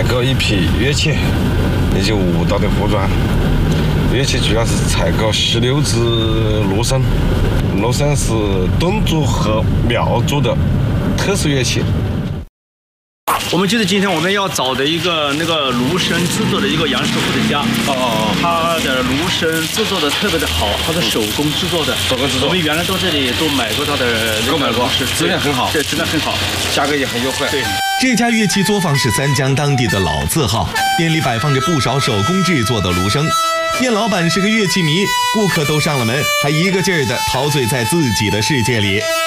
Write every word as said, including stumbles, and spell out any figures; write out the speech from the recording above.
购一批乐器以及舞蹈的服装。乐器主要是采购石榴子、芦笙，芦笙是侗族和苗族的特殊乐器。 我们就是今天我们要找的一个那个芦笙制作的一个杨师傅的家。哦哦，他的芦笙制作的特别的好，他是手工制作的。 手工制作。 我们原来到这里都买过他的购买过，质量很好。 对，质量很好， 价格也很优惠。 对。 这家乐器作坊是三江当地的老字号，店里摆放着不少手工制作的芦笙。店老板是个乐器迷，顾客都上了门，还一个劲儿的陶醉在自己的世界里。